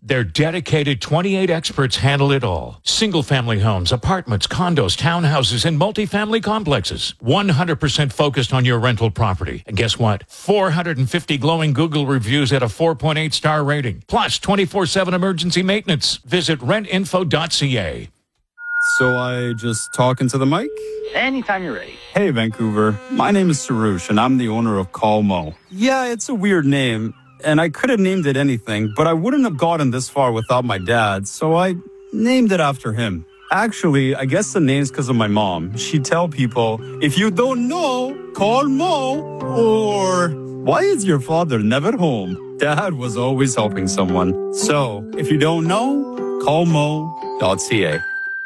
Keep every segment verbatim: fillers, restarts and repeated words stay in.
Their dedicated twenty-eight experts handle it all. Single-family homes, apartments, condos, townhouses, and multifamily complexes. one hundred percent focused on your rental property. And guess what? four hundred fifty glowing Google reviews at a four point eight star rating. Plus twenty-four seven emergency maintenance. Visit rent info dot c a. So I just talk into the mic? Anytime you're ready. Hey, Vancouver. My name is Sarush, and I'm the owner of Call Mo. Yeah, it's a weird name, and I could have named it anything, but I wouldn't have gotten this far without my dad, so I named it after him. Actually, I guess the name's because of my mom. She'd tell people, if you don't know, call Mo, or why is your father never home? Dad was always helping someone. So, if you don't know, call mo dot c a.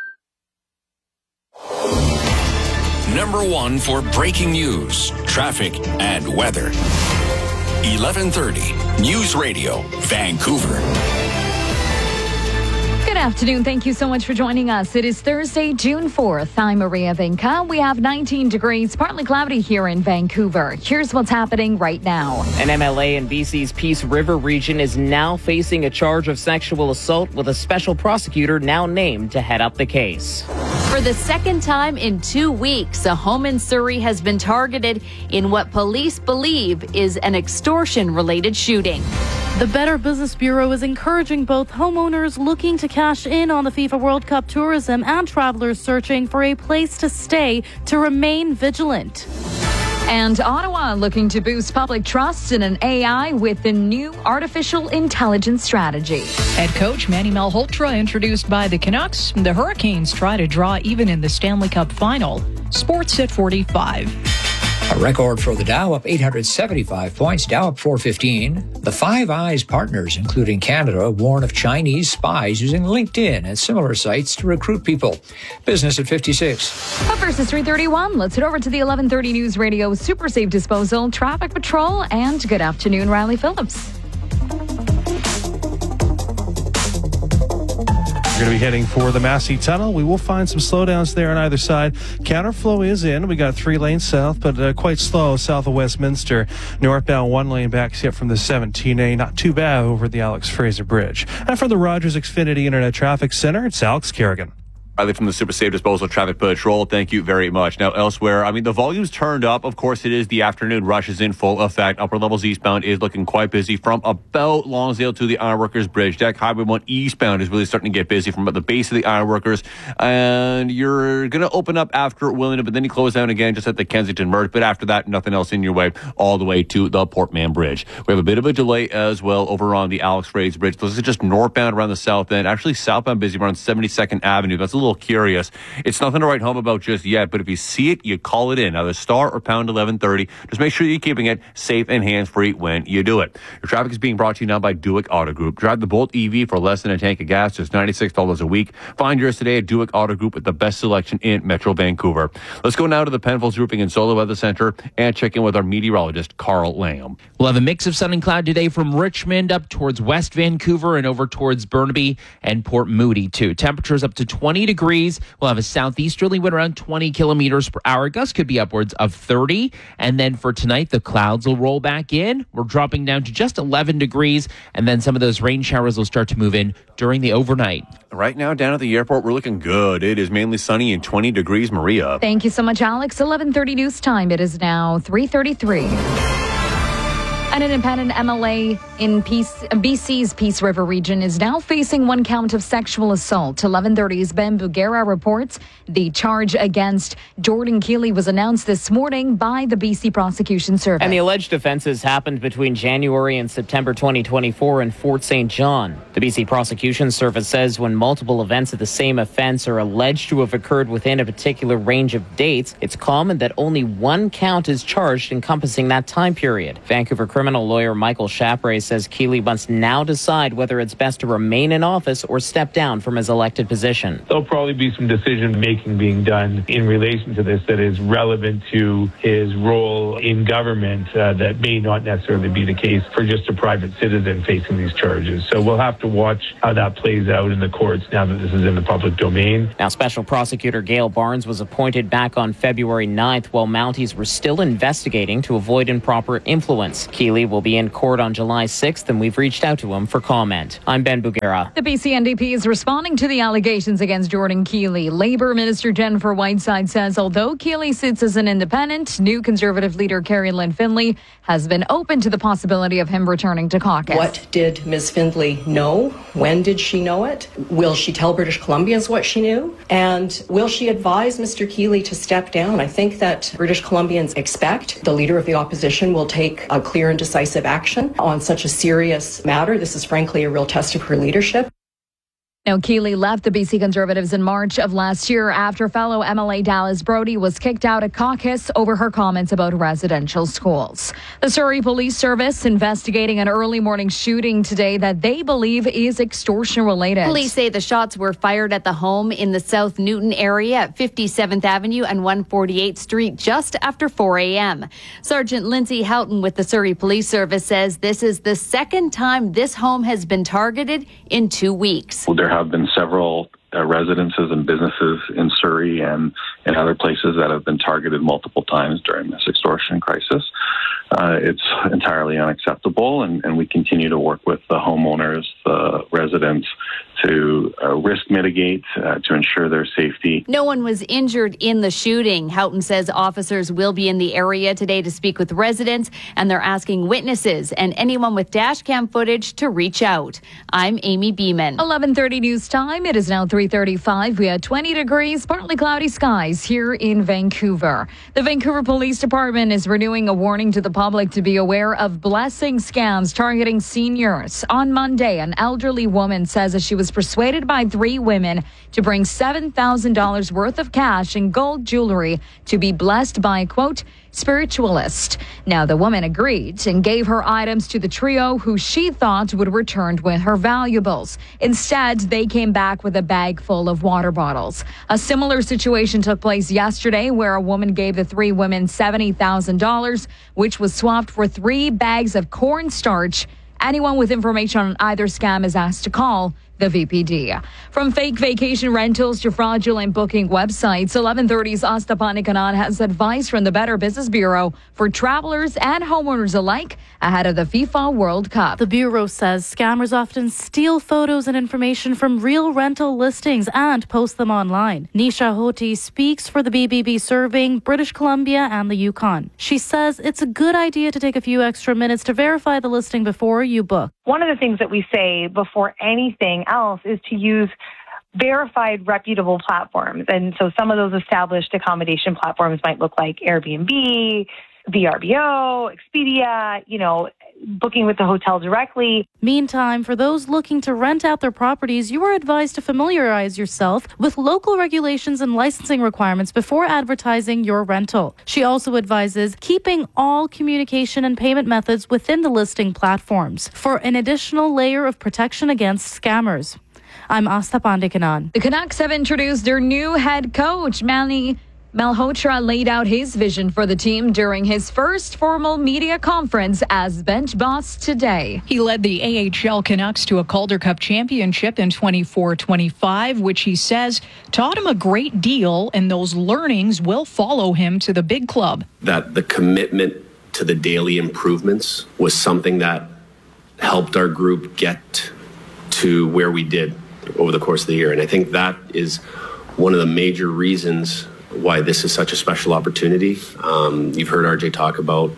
Number one for breaking news, traffic, and weather. eleven thirty News Radio, Vancouver. Good afternoon. Thank you so much for joining us. It is Thursday, June fourth. I'm Maria Vinca. We have nineteen degrees, partly cloudy here in Vancouver. Here's what's happening right now. An M L A in B C's Peace River region is now facing a charge of sexual assault with a special prosecutor now named to head up the case. For the second time in two weeks, a home in Surrey has been targeted in what police believe is an extortion-related shooting. The Better Business Bureau is encouraging both homeowners looking to cash in on the FIFA World Cup tourism and travelers searching for a place to stay to remain vigilant. And Ottawa looking to boost public trust in an A I with the new artificial intelligence strategy. Head coach Manny Malhotra introduced by the Canucks. The Hurricanes try to draw even in the Stanley Cup final. Sports at forty-five. A record for the Dow, up eight hundred seventy-five points, Dow up four fifteen. The Five Eyes partners, including Canada, warn of Chinese spies using LinkedIn and similar sites to recruit people. Business at fifty-six. Up versus three thirty-one, let's head over to the eleven thirty News Radio Super Safe Disposal, Traffic Patrol, and good afternoon, Riley Phillips. We're going to be heading for the Massey Tunnel. We will find some slowdowns there on either side. Counterflow is in. We got three lanes south, but uh, quite slow south of Westminster. Northbound one lane backs up from the seventeen A. Not too bad over the Alex Fraser Bridge. And from the Rogers Xfinity Internet Traffic Center, it's Alex Kerrigan. Riley from the Super Safe Disposal Traffic Patrol. Thank you very much. Now, elsewhere, I mean, the volume's turned up. Of course, it is the afternoon rush is in full effect. Upper levels eastbound is looking quite busy from about Lonsdale to the Ironworkers Bridge Deck. Highway one eastbound is really starting to get busy from about the base of the Ironworkers. And you're going to open up after Willingdon, but then you close down again just at the Kensington Merge. But after that, nothing else in your way all the way to the Portman Bridge. We have a bit of a delay as well over on the Alex Fraser Bridge. This is just northbound around the south end. Actually, southbound busy around seventy-second Avenue. That's a little curious. It's nothing to write home about just yet, but if you see it, you call it in. Either star or pound eleven thirty. Just make sure you're keeping it safe and hands-free when you do it. Your traffic is being brought to you now by Duick Auto Group. Drive the Bolt E V for less than a tank of gas, just ninety-six dollars a week. Find yours today at Duick Auto Group with the best selection in Metro Vancouver. Let's go now to the Penfolds Roofing and Solar Weather Center and check in with our meteorologist, Carl Lamb. We'll have a mix of sun and cloud today from Richmond up towards West Vancouver and over towards Burnaby and Port Moody, too. Temperatures up to twenty degrees. We'll have a southeasterly wind around twenty kilometers per hour. Gusts could be upwards of thirty. And then for tonight, the clouds will roll back in. We're dropping down to just eleven degrees. And then some of those rain showers will start to move in during the overnight. Right now, down at the airport, we're looking good. It is mainly sunny and twenty degrees, Maria. Thank you so much, Alex. eleven thirty news time. It is now three thirty-three. An independent M L A in Peace, B C's Peace River region is now facing one count of sexual assault. eleven thirty's Ben Bugera reports the charge against Jordan Keeley was announced this morning by the B C Prosecution Service. And the alleged offenses happened between January and September twenty twenty-four in Fort Saint John. The B C Prosecution Service says when multiple events of the same offense are alleged to have occurred within a particular range of dates, it's common that only one count is charged encompassing that time period. Vancouver criminal lawyer Michael Chapray says Keeley must now decide whether it's best to remain in office or step down from his elected position. There'll probably be some decision-making being done in relation to this that is relevant to his role in government uh, that may not necessarily be the case for just a private citizen facing these charges. So we'll have to watch how that plays out in the courts now that this is in the public domain. Now, Special Prosecutor Gail Barnes was appointed back on February ninth while Mounties were still investigating to avoid improper influence. Keeley Keeley will be in court on July sixth, and we've reached out to him for comment. I'm Ben Bugera. The B C N D P is responding to the allegations against Jordan Keeley. Labour Minister Jennifer Whiteside says although Keeley sits as an independent, new Conservative leader Carrie Lynn Finlay has been open to the possibility of him returning to caucus. What did Miz Findlay know? When did she know it? Will she tell British Columbians what she knew? And will she advise Mister Keeley to step down? I think that British Columbians expect the leader of the opposition will take a clear and decisive action on such a serious matter. This is frankly a real test of her leadership. Now, Keeley left the B C Conservatives in March of last year after fellow M L A Dallas Brody was kicked out of caucus over her comments about residential schools. The Surrey Police Service investigating an early morning shooting today that they believe is extortion related. Police say the shots were fired at the home in the South Newton area at fifty-seventh Avenue and one forty-eighth Street just after four a.m. Sergeant Lindsay Houghton with the Surrey Police Service says this is the second time this home has been targeted in two weeks. There have been several uh, residences and businesses in Surrey and in other places that have been targeted multiple times during this extortion crisis. Uh, it's entirely unacceptable, and, and we continue to work with the homeowners, the residents, to uh, risk mitigate, uh, to ensure their safety. No one was injured in the shooting. Houghton says officers will be in the area today to speak with residents, and they're asking witnesses and anyone with dash cam footage to reach out. I'm Amy Beeman. eleven thirty news time. It is now three thirty-five. We had twenty degrees, partly cloudy skies here in Vancouver. The Vancouver Police Department is renewing a warning to the public to be aware of blessing scams targeting seniors. On Monday, an elderly woman says that she was persuaded by three women to bring seven thousand dollars worth of cash and gold jewelry to be blessed by, quote, spiritualist. Now, the woman agreed and gave her items to the trio who she thought would return with her valuables. Instead, they came back with a bag full of water bottles. A similar situation took place yesterday where a woman gave the three women seventy thousand dollars, which was swapped for three bags of cornstarch. Anyone with information on either scam is asked to call the V P D. From fake vacation rentals to fraudulent booking websites, eleven thirty's Asta Panikanan has advice from the Better Business Bureau for travelers and homeowners alike ahead of the FIFA World Cup. The Bureau says scammers often steal photos and information from real rental listings and post them online. Nisha Hoti speaks for the B B B serving British Columbia and the Yukon. She says it's a good idea to take a few extra minutes to verify the listing before you book. One of the things that we say before anything else is to use verified, reputable platforms. And so some of those established accommodation platforms might look like Airbnb, V R B O, Expedia, you know, booking with the hotel directly. Meantime, for those looking to rent out their properties, you are advised to familiarize yourself with local regulations and licensing requirements before advertising your rental. She also advises keeping all communication and payment methods within the listing platforms for an additional layer of protection against scammers. I'm Asta Pandikanan. The Canucks have introduced their new head coach, Manny Malhotra laid out his vision for the team during his first formal media conference as bench boss today. He led the A H L Canucks to a Calder Cup championship in twenty-four twenty-five, which he says taught him a great deal, and those learnings will follow him to the big club. That the commitment to the daily improvements was something that helped our group get to where we did over the course of the year. And I think that is one of the major reasons why this is such a special opportunity. Um, you've heard R J talk about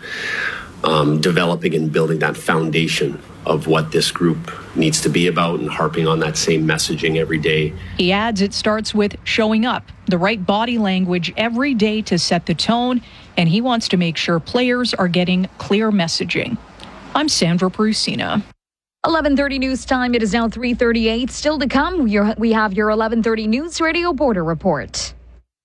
um, developing and building that foundation of what this group needs to be about and harping on that same messaging every day. He adds it starts with showing up, the right body language every day to set the tone, and he wants to make sure players are getting clear messaging. I'm Sandra Prusina. eleven thirty news time. It is now three thirty-eight. Still to come, we have your eleven thirty News Radio Border Report.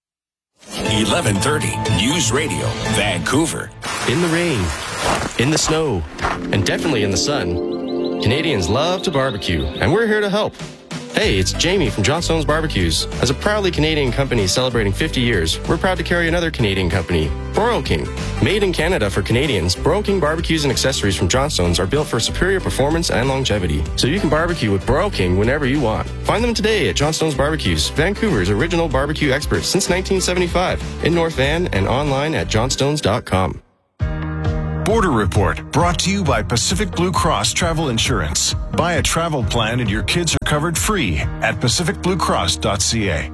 eleven thirty News Radio, Vancouver. In the rain, in the snow, and definitely in the sun, Canadians love to barbecue, and we're here to help. Hey, it's Jamie from Johnstone's Barbecues. As a proudly Canadian company celebrating fifty years, we're proud to carry another Canadian company, Broil King. Made in Canada for Canadians, Broil King barbecues and accessories from Johnstone's are built for superior performance and longevity, so you can barbecue with Broil King whenever you want. Find them today at Johnstone's Barbecues, Vancouver's original barbecue expert since nineteen seventy-five, in North Van and online at johnstones dot com. Border Report, brought to you by Pacific Blue Cross Travel Insurance. Buy a travel plan and your kids are covered free at pacific blue cross dot c a.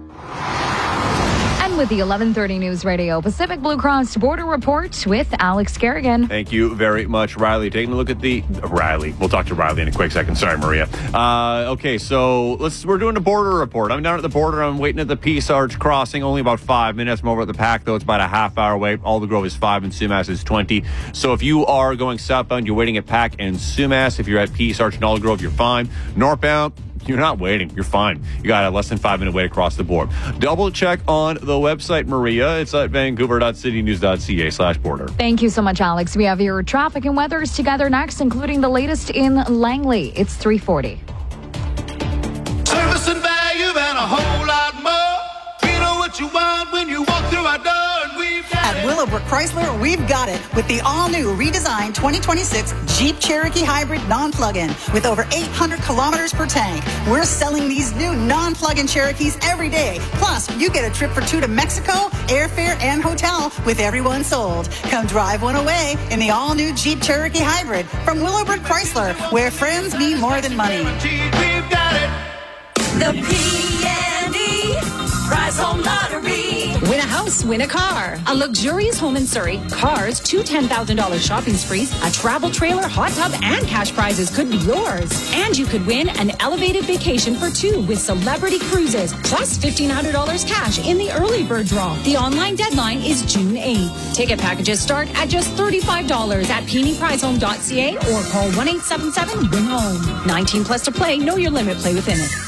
With the eleven thirty News Radio Pacific Blue Cross Border Report with Alex Kerrigan. Thank you very much, Riley. Taking a look at the uh, Riley. We'll talk to Riley in a quick second. Sorry, Maria. Uh, okay, so let's. We're doing a border report. I'm down at the border. I'm waiting at the Peace Arch crossing. Only about five minutes. I'm over at the Pack, though. It's about a half hour away. Aldergrove is five and Sumas is twenty. So if you are going southbound, you're waiting at Pack and Sumas. If you're at Peace Arch and Aldergrove, you're fine. Northbound, you're not waiting. You're fine. You got a less than five minute wait across the board. Double check on the website, Maria. It's at vancouver dot city news dot c a slash border. Thank you so much, Alex. We have your traffic and weathers together next, including the latest in Langley. It's three forty. Service and value and a whole lot more. You know what you want when you walk through our door. And we've got At Willowbrook Chrysler, we've got it with the all-new redesigned twenty twenty-six Jeep Cherokee Hybrid non-plug-in with over eight hundred kilometers per tank. We're selling these new non-plug-in Cherokees every day. Plus, you get a trip for two to Mexico, airfare, and hotel with every one sold. Come drive one away in the all-new Jeep Cherokee Hybrid from Willowbrook Chrysler, where friends mean more than money. We've got it. The P and E Prize Home Lottery. Win a house, win a car. A luxurious home in Surrey, cars, two ten thousand dollars shopping sprees, a travel trailer, hot tub, and cash prizes could be yours. And you could win an elevated vacation for two with Celebrity Cruises, plus fifteen hundred dollars cash in the early bird draw. The online deadline is June eighth. Ticket packages start at just thirty-five dollars at p and e prize home dot c a or call one eight seven seven win home. nineteen plus to play. Know your limit. Play within it.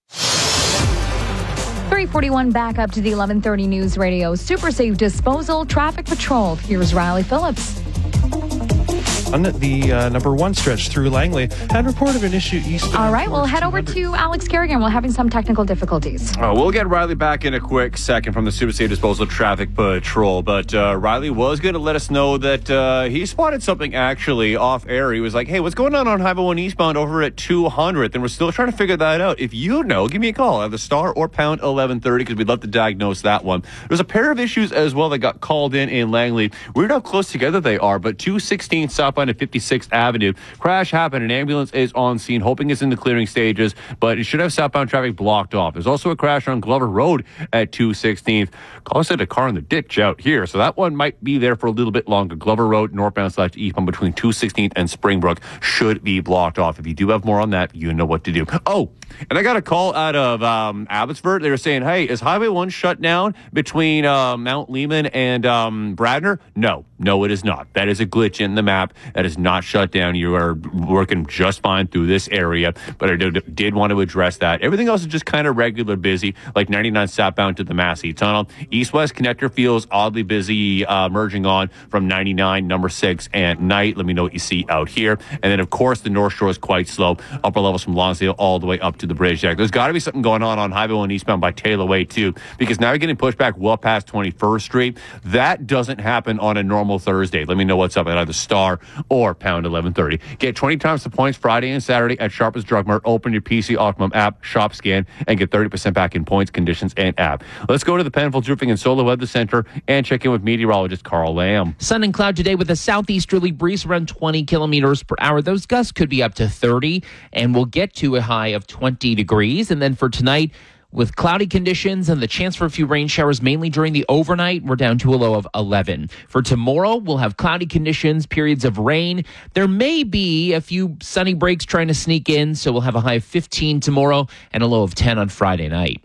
three forty-one back up to the eleven thirty News Radio Super Safe Disposal Traffic Patrol. Here's Riley Phillips. On the uh, number one stretch through Langley, had reported an issue east. All right, we'll head over to Alex Kerrigan. We're having some technical difficulties. Uh, we'll get Riley back in a quick second from the Super Safe Disposal Traffic Patrol. But uh, Riley was going to let us know that uh, he spotted something actually off air. He was like, hey, what's going on on Highway one eastbound over at two hundredth? And we're still trying to figure that out. If you know, give me a call. Either star or pound eleven thirty because we'd love to diagnose that one. There's a pair of issues as well that got called in in Langley. Weird how close together they are, but two sixteen southbound at fifty-sixth Avenue. Crash happened. An ambulance is on scene, hoping it's in the clearing stages, but it should have southbound traffic blocked off. There's also a crash on Glover Road at two sixteenth. Caused a car in the ditch out here, so that one might be there for a little bit longer. Glover Road, northbound slash eastbound between two sixteenth and Springbrook should be blocked off. If you do have more on that, you know what to do. Oh, and I got a call out of um, Abbotsford. They were saying, hey, is Highway one shut down between uh, Mount Lehman and um, Bradner? No, no, it is not. That is a glitch in the map. That is not shut down. You are working just fine through this area, but I did, did want to address that. Everything else is just kind of regular busy, like ninety-nine southbound to the Massey Tunnel. East-west connector feels oddly busy, uh, merging on from ninety-nine, number six, and Night. Let me know what you see out here. And then, of course, the North Shore is quite slow. Upper levels from Lonsdale all the way up to the bridge deck. There's got to be something going on on Highway one eastbound by Taylor Way, too, because now you're getting pushed back well past twenty-first Street. That doesn't happen on a normal Thursday. Let me know what's up at either star or pound eleven thirty. Get twenty times the points Friday and Saturday at Sharpest Drug Mart. Open your P C Optimum app, shop scan, and get thirty percent back in points, conditions, and app. Let's go to the Penfolds Roofing and Solar Weather Center and check in with meteorologist Carl Lamb. Sun and cloud today with a southeasterly breeze around twenty kilometers per hour. Those gusts could be up to thirty, and we'll get to a high of twenty degrees. And then for tonight, with cloudy conditions and the chance for a few rain showers, mainly during the overnight, we're down to a low of eleven. For tomorrow, we'll have cloudy conditions, periods of rain. There may be a few sunny breaks trying to sneak in, so we'll have a high of fifteen tomorrow and a low of ten on Friday night.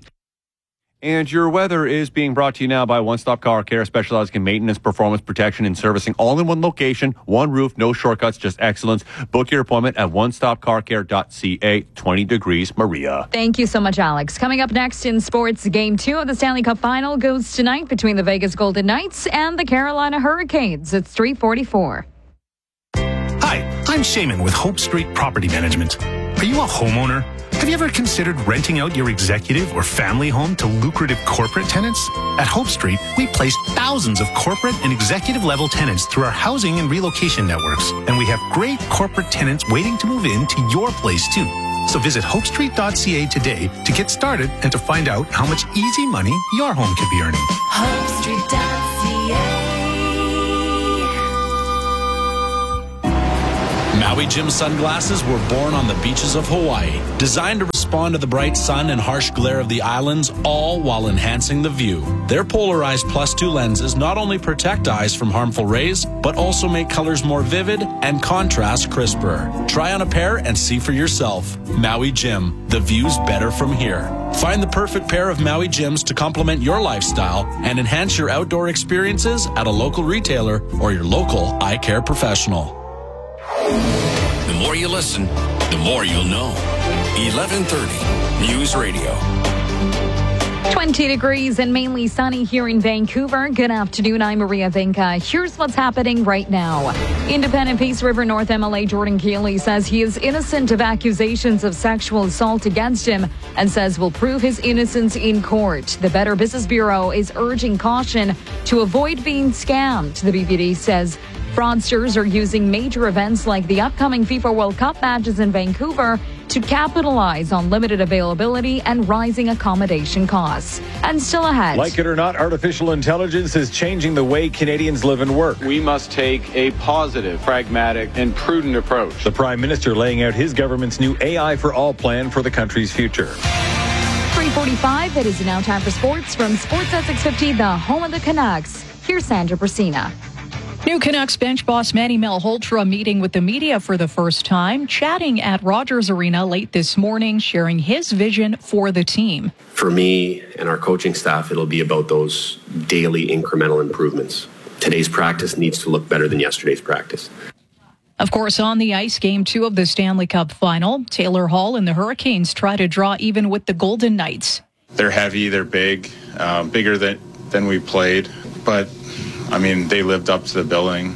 And your weather is being brought to you now by One Stop Car Care, specializing in maintenance, performance, protection, and servicing, all in one location, one roof, no shortcuts, just excellence. Book your appointment at one stop car care dot c a. twenty degrees, Maria. Thank you so much, Alex. Coming up next in sports, game two of the Stanley Cup Final goes tonight between the Vegas Golden Knights and the Carolina Hurricanes. It's three forty-four. Hi, I'm Shaman with Hope Street Property Management. Are you a homeowner? Have you ever considered renting out your executive or family home to lucrative corporate tenants? At Hope Street, we place thousands of corporate and executive level tenants through our housing and relocation networks. And we have great corporate tenants waiting to move in to your place too. So visit hope street dot c a today to get started and to find out how much easy money your home could be earning. hope street dot c a Maui Jim sunglasses were born on the beaches of Hawaii, designed to respond to the bright sun and harsh glare of the islands, all while enhancing the view. Their polarized plus two lenses not only protect eyes from harmful rays, but also make colors more vivid and contrast crisper. Try on a pair and see for yourself. Maui Jim, the view's better from here. Find the perfect pair of Maui Jims to complement your lifestyle and enhance your outdoor experiences at a local retailer or your local eye care professional. The more you listen, the more you'll know. eleven thirty News Radio. twenty degrees and mainly sunny here in Vancouver. Good afternoon. I'm Maria Venka. Here's what's happening right now. Independent Peace River North M L A Jordan Keeley says he is innocent of accusations of sexual assault against him and says will prove his innocence in court. The Better Business Bureau is urging caution to avoid being scammed. The B B D says fraudsters are using major events like the upcoming FIFA World Cup matches in Vancouver to capitalize on limited availability and rising accommodation costs. And still ahead. Like it or not, artificial intelligence is changing the way Canadians live and work. We must take a positive, pragmatic, and prudent approach. The Prime Minister laying out his government's new A I for All plan for the country's future. three forty-five, it is now time for sports from Sports at six fifty, the home of the Canucks. Here's Sandra Brasina. New Canucks bench boss Manny Malhotra meeting with the media for the first time, chatting at Rogers Arena late this morning, sharing his vision for the team. For me and our coaching staff, it'll be about those daily incremental improvements. Today's practice needs to look better than yesterday's practice. Of course, on the ice, game two of the Stanley Cup final, Taylor Hall and the Hurricanes try to draw even with the Golden Knights. They're heavy, they're big, um, bigger than, than we played, but I mean, they lived up to the billing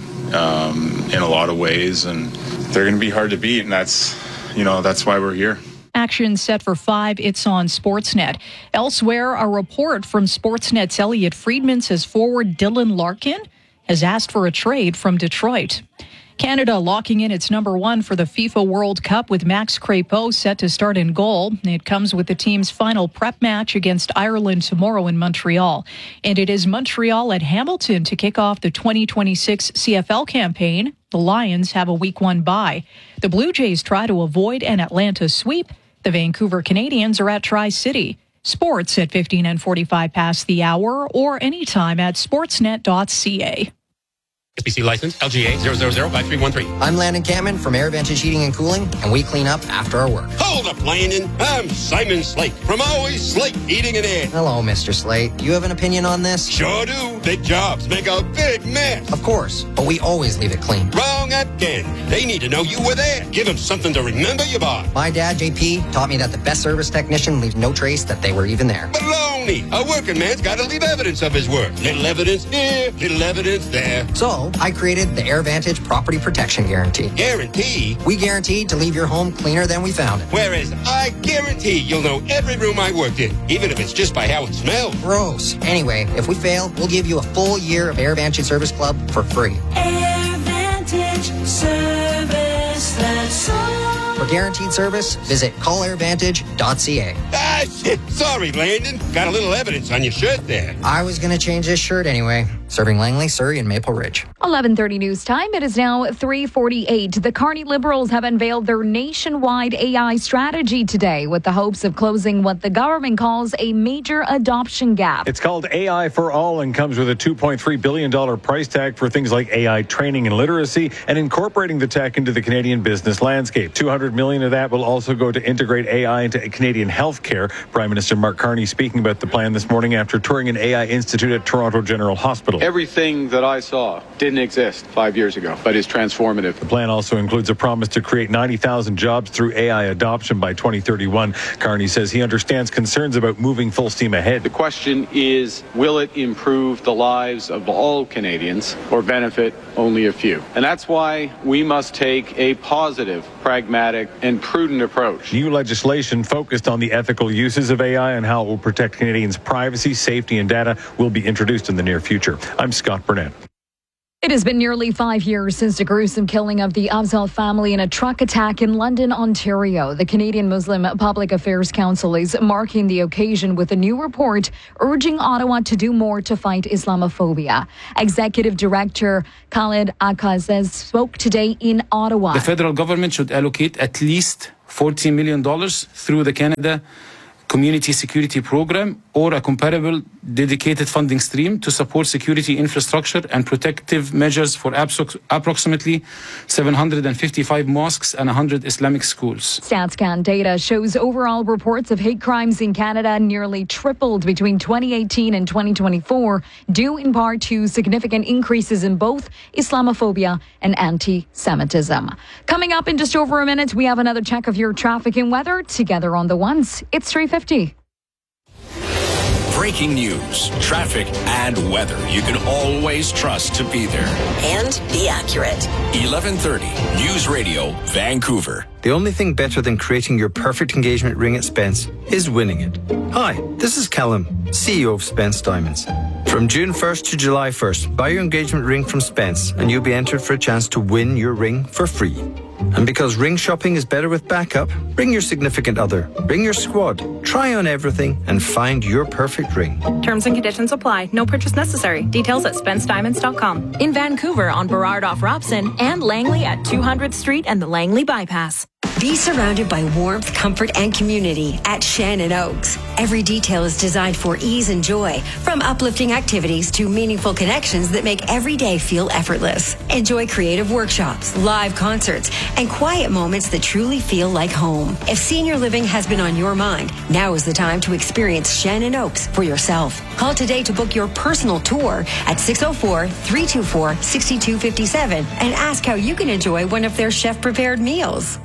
um, in a lot of ways, and they're going to be hard to beat, and that's, you know, that's why we're here. Action set for five. It's on Sportsnet. Elsewhere, a report from Sportsnet's Elliot Friedman says forward Dylan Larkin has asked for a trade from Detroit. Canada locking in its number one for the FIFA World Cup with Max Crepeau set to start in goal. It comes with the team's final prep match against Ireland tomorrow in Montreal. And it is Montreal at Hamilton to kick off the twenty twenty-six C F L campaign. The Lions have a week one bye. The Blue Jays try to avoid an Atlanta sweep. The Vancouver Canadians are at Tri-City. Sports at fifteen and forty-five past the hour or anytime at sportsnet dot c a. S B C license L G A zero zero zero five three one three. I'm Landon Cameron from AirVantage Heating and Cooling, and we clean up after our work. Hold up, Landon. I'm Simon Slate from Always Slate Heating and Air. Hello, Mister Slate. Do you have an opinion on this? Sure do. Big jobs make a big mess. Of course, but we always leave it clean. Wrong again. They need to know you were there. Give them something to remember you by. My dad, J P, taught me that the best service technician leaves no trace that they were even there. Baloney. A working man's got to leave evidence of his work. Little evidence here, little evidence there. So, I created the AirVantage Property Protection Guarantee. Guarantee? We guarantee to leave your home cleaner than we found it. Whereas I guarantee you'll know every room I worked in, even if it's just by how it smells. Gross. Anyway, if we fail, we'll give you a full year of AirVantage Service Club for free. AirVantage Service, that's all. For guaranteed service, visit call air vantage dot c a. Ah, shit. Sorry, Landon. Got a little evidence on your shirt there. I was going to change this shirt anyway. Serving Langley, Surrey, and Maple Ridge. eleven thirty news time. It is now three forty-eight. The Kearney Liberals have unveiled their nationwide A I strategy today with the hopes of closing what the government calls a major adoption gap. It's called A I for All and comes with a two point three billion dollars price tag for things like A I training and literacy and incorporating the tech into the Canadian business landscape. two hundred million dollars of that will also go to integrate A I into Canadian healthcare. Prime Minister Mark Carney speaking about the plan this morning after touring an A I institute at Toronto General Hospital. Everything that I saw didn't exist five years ago, but is transformative. The plan also includes a promise to create ninety thousand jobs through A I adoption by twenty thirty-one. Carney says he understands concerns about moving full steam ahead. The question is, will it improve the lives of all Canadians or benefit only a few? And that's why we must take a positive, pragmatic, and prudent approach. New legislation focused on the ethical uses of A I and how it will protect Canadians' privacy, safety, and data will be introduced in the near future. I'm Scott Burnett. It has been nearly five years since the gruesome killing of the Afzaal family in a truck attack in London, Ontario. The Canadian Muslim Public Affairs Council is marking the occasion with a new report urging Ottawa to do more to fight Islamophobia. Executive Director Khalid Akazez spoke today in Ottawa. The federal government should allocate at least fourteen million dollars through the Canada Community Security Program or a comparable dedicated funding stream to support security infrastructure and protective measures for approx- approximately seven hundred fifty-five mosques and one hundred Islamic schools. StatsCan data shows overall reports of hate crimes in Canada nearly tripled between twenty eighteen and twenty twenty-four, due in part to significant increases in both Islamophobia and anti-Semitism. Coming up in just over a minute, we have another check of your traffic and weather together on the ones. It's three fifty. Breaking news, traffic, and weather you can always trust to be there. And be accurate. eleven thirty News Radio, Vancouver. The only thing better than creating your perfect engagement ring at Spence is winning it. Hi, this is Callum, C E O of Spence Diamonds. From June first to July first, buy your engagement ring from Spence and you'll be entered for a chance to win your ring for free. And because ring shopping is better with backup, bring your significant other, bring your squad, try on everything and find your perfect ring. Terms and conditions apply. No purchase necessary. Details at spence diamonds dot com. In Vancouver on Burrard off Robson and Langley at two hundredth Street and the Langley Bypass. Be surrounded by warmth, comfort, and community at Shannon Oaks. Every detail is designed for ease and joy, from uplifting activities to meaningful connections that make every day feel effortless. Enjoy creative workshops, live concerts, and quiet moments that truly feel like home. If senior living has been on your mind, now is the time to experience Shannon Oaks for yourself. Call today to book your personal tour at six oh four, three two four, six two five seven and ask how you can enjoy one of their chef-prepared meals.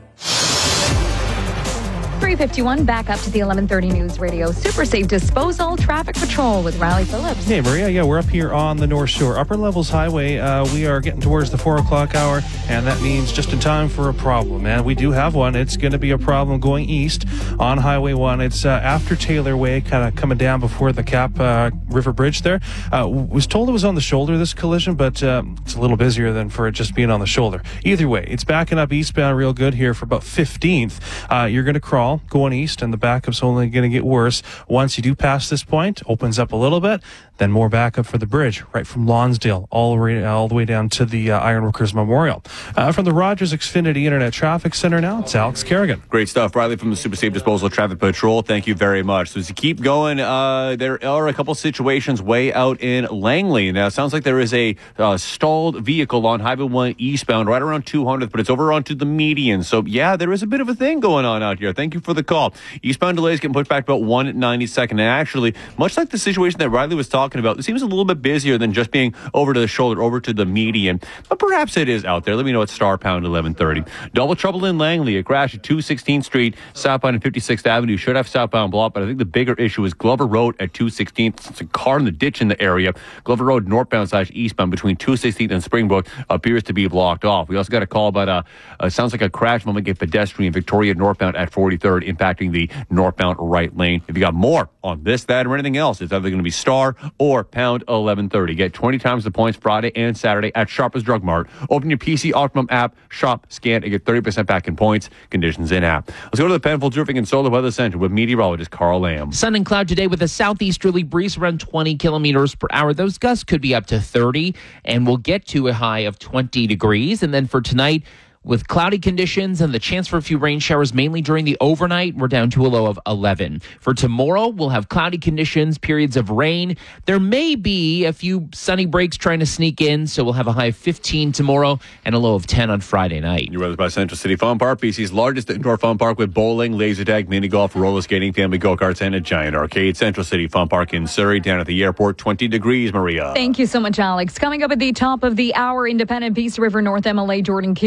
three fifty-one, back up to the eleven thirty News Radio Super Safe Disposal Traffic Patrol with Riley Phillips. Hey, Maria. Yeah, we're up here on the North Shore. Upper Levels Highway, uh, we are getting towards the four o'clock hour, and that means just in time for a problem. And we do have one. It's going to be a problem going east on Highway one. It's uh, after Taylor Way, kind of coming down before the Cap uh, River Bridge there. Uh, was told it was on the shoulder, this collision, but uh, it's a little busier than for it just being on the shoulder. Either way, it's backing up eastbound real good here for about fifteenth. Uh, you're going to crawl going east, and the backup's only going to get worse. Once you do pass this point, opens up a little bit, then more backup for the bridge right from Lonsdale all the way, all the way down to the uh, Ironworkers Memorial. Uh, from the Rogers Xfinity Internet Traffic Center now, it's Alex Kerrigan. Great stuff, Riley, from the Super Safe Disposal Traffic Patrol. Thank you very much. So as you keep going, uh, there are a couple situations way out in Langley. Now, it sounds like there is a uh, stalled vehicle on Highway one eastbound right around two hundredth, but it's over onto the median. So, yeah, there is a bit of a thing going on out here. Thank you for the call. Eastbound delays getting pushed back about one ninety-second. And actually, much like the situation that Riley was talking about, it seems a little bit busier than just being over to the shoulder, over to the median. But perhaps it is out there. Let me know at star pound eleven thirty. Double trouble in Langley. A crash at two sixteenth Street, southbound and fifty-sixth Avenue. Should have southbound block, but I think the bigger issue is Glover Road at two sixteenth. It's a car in the ditch in the area. Glover Road northbound slash eastbound between two sixteenth and Springbrook appears to be blocked off. We also got a call about a, uh, sounds like a crash moment, a pedestrian Victoria northbound at forty-third impacting the northbound right lane. If you got more on this, that, or anything else, it's either going to be star or pound eleven thirty. Get twenty times the points Friday and Saturday at Sharpest Drug Mart. Open your P C Optimum app, shop, scan, and get thirty percent back in points. Conditions in app. Let's go to the Penfolds Roofing and Solar Weather Center with meteorologist Carl Lamb. Sun and cloud today with a southeasterly breeze around twenty kilometers per hour. Those gusts could be up to thirty, and we'll get to a high of twenty degrees. And then for tonight, with cloudy conditions and the chance for a few rain showers, mainly during the overnight, we're down to a low of eleven. For tomorrow, we'll have cloudy conditions, periods of rain. There may be a few sunny breaks trying to sneak in, so we'll have a high of fifteen tomorrow and a low of ten on Friday night. Your weather by Central City Fun Park, B C's largest indoor fun park with bowling, laser tag, mini golf, roller skating, family go-karts, and a giant arcade. Central City Fun Park in Surrey, down at the airport, twenty degrees, Maria. Thank you so much, Alex. Coming up at the top of the hour, Independent Peace River North M L A Jordan Keeley says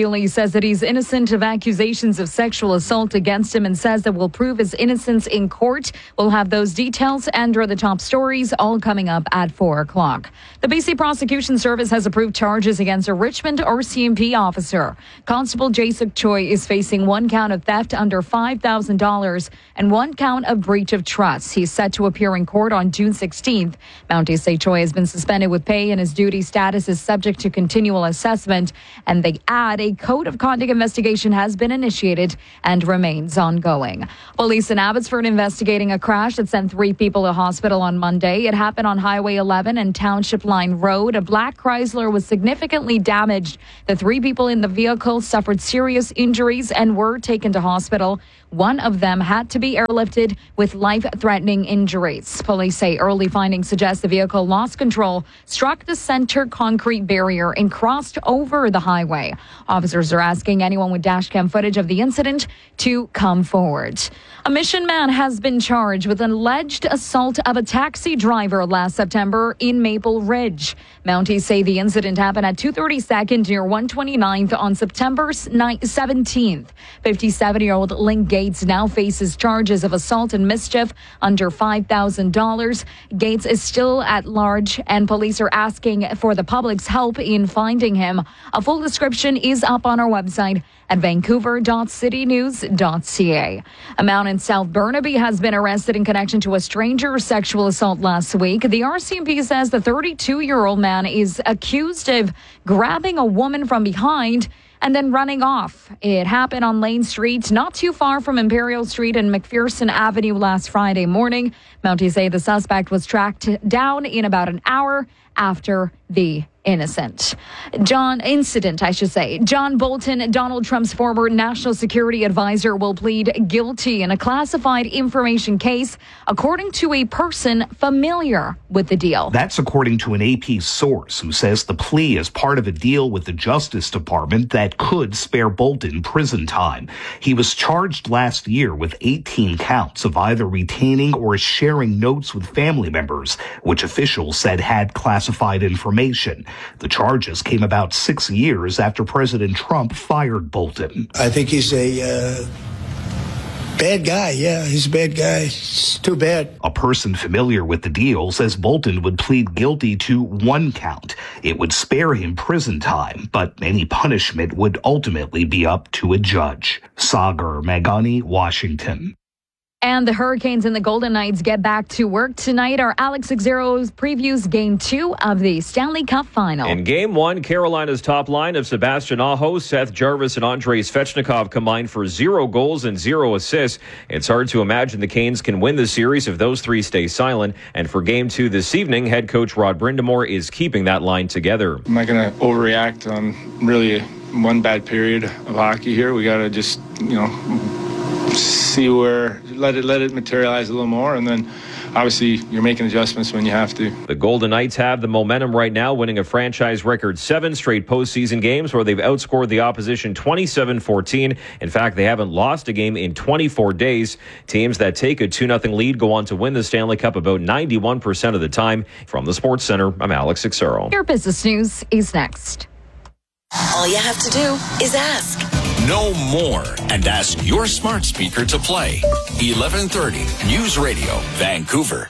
says that he's innocent of accusations of sexual assault against him and says that will prove his innocence in court. We'll have those details and or the top stories all coming up at four o'clock. The B C Prosecution Service has approved charges against a Richmond R C M P officer. Constable Jasuk Choi is facing one count of theft under five thousand dollars and one count of breach of trust. He's set to appear in court on June sixteenth. Mounties say Choi has been suspended with pay and his duty status is subject to continual assessment. And they add a code of conduct investigation has been initiated and remains ongoing. Police in Abbotsford investigating a crash that sent three people to hospital on Monday. It happened on Highway eleven and Township Line Road. A black Chrysler was significantly damaged. The three people in the vehicle suffered serious injuries and were taken to hospital. One of them had to be airlifted with life-threatening injuries. Police say early findings suggest the vehicle lost control, struck the center concrete barrier, and crossed over the highway. Officers are asking anyone with dashcam footage of the incident to come forward. A Mission man has been charged with an alleged assault of a taxi driver last September in Maple Ridge. Mounties say the incident happened at two thirty-second near one twenty-ninth on September seventeenth. fifty-seven-year-old Link Gates now faces charges of assault and mischief under five thousand dollars. Gates is still at large, and police are asking for the public's help in finding him. A full description is up on our website at vancouver dot city news dot c a. A man in South Burnaby has been arrested in connection to a stranger's sexual assault last week. The R C M P says the thirty-two-year-old man is accused of grabbing a woman from behind and then running off. It happened on Lane Street, not too far from Imperial Street and McPherson Avenue last Friday morning. Mounties say the suspect was tracked down in about an hour after the innocent. John incident, I should say. John Bolton, Donald Trump's former national security advisor, will plead guilty in a classified information case, according to a person familiar with the deal. That's according to an A P source who says the plea is part of a deal with the Justice Department that could spare Bolton prison time. He was charged last year with eighteen counts of either retaining or sharing notes with family members, which officials said had classified information. The charges came about six years after President Trump fired Bolton. I think he's a uh, bad guy. Yeah, he's a bad guy. It's too bad. A person familiar with the deal says Bolton would plead guilty to one count. It would spare him prison time, but any punishment would ultimately be up to a judge. Sagar Magani, Washington. And the Hurricanes and the Golden Knights get back to work tonight. Our Alex Xeros previews Game two of the Stanley Cup Final. In Game one, Carolina's top line of Sebastian Aho, Seth Jarvis, and Andrei Svechnikov combined for zero goals and zero assists. It's hard to imagine the Canes can win the series if those three stay silent. And for Game two this evening, head coach Rod Brindamore is keeping that line together. I'm not going to overreact on really one bad period of hockey here. We got to just, you know, see where, let it let it materialize a little more, and then obviously you're making adjustments when you have to. The Golden Knights have the momentum right now, winning a franchise record seven straight postseason games where they've outscored the opposition twenty-seven fourteen. In fact, they haven't lost a game in twenty-four days. Teams that take a two nothing lead go on to win the Stanley Cup about ninety-one percent of the time. From the Sports Center, I'm Alex Xero. Your business news is next. All you have to do is ask. Know more and ask your smart speaker to play. eleven thirty News Radio, Vancouver.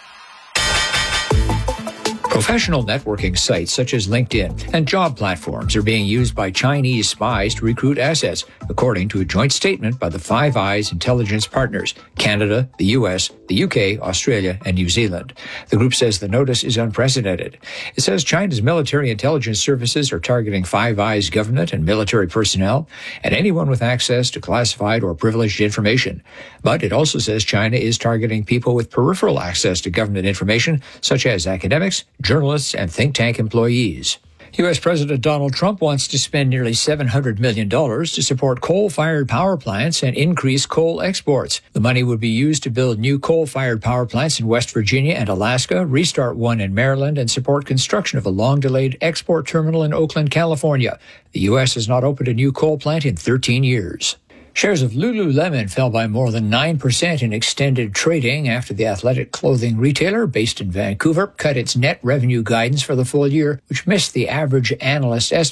Professional networking sites such as LinkedIn and job platforms are being used by Chinese spies to recruit assets, according to a joint statement by the Five Eyes intelligence partners, Canada, the U S, the U K, Australia, and New Zealand. The group says the notice is unprecedented. It says China's military intelligence services are targeting Five Eyes government and military personnel and anyone with access to classified or privileged information. But it also says China is targeting people with peripheral access to government information, such as academics, journalists, and think tank employees. U S. President Donald Trump wants to spend nearly seven hundred million dollars to support coal-fired power plants and increase coal exports. The money would be used to build new coal-fired power plants in West Virginia and Alaska, restart one in Maryland, and support construction of a long-delayed export terminal in Oakland, California. The U S has not opened a new coal plant in thirteen years. Shares of Lululemon fell by more than nine percent in extended trading after the athletic clothing retailer based in Vancouver cut its net revenue guidance for the full year, which missed the average analyst estimate.